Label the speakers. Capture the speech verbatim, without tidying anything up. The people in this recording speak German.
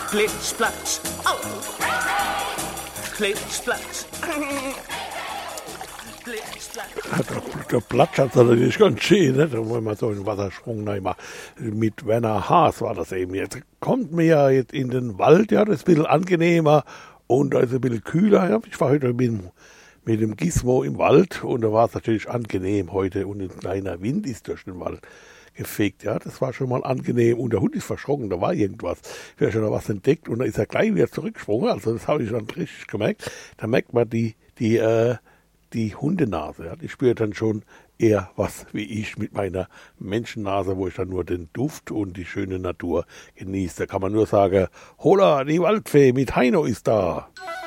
Speaker 1: Plitsch, platsch, au. Plitsch, platsch. Plitsch, platsch.
Speaker 2: Der, der Platsch hat natürlich ganz schön, ne? Da wollen wir so einen Wassersprung nehmen. Mit Werner Haas war das eben. Jetzt kommt mir ja jetzt in den Wald, ja, das ist ein bisschen angenehmer und da ist ein bisschen kühler. Ja. Ich war heute mit dem, mit dem Gizmo im Wald und da war es natürlich angenehm heute und ein kleiner Wind ist durch den Wald gefegt, ja, das war schon mal angenehm und der Hund ist verschrocken, da war irgendwas, ich habe schon noch was entdeckt und dann ist er gleich wieder zurückgesprungen, also das habe ich dann richtig gemerkt, da merkt man die, die, äh, die Hundenase, ja, die spürt dann schon eher was wie ich mit meiner Menschennase, wo ich dann nur den Duft und die schöne Natur genieße, da kann man nur sagen, holla, die Waldfee mit Heino ist da.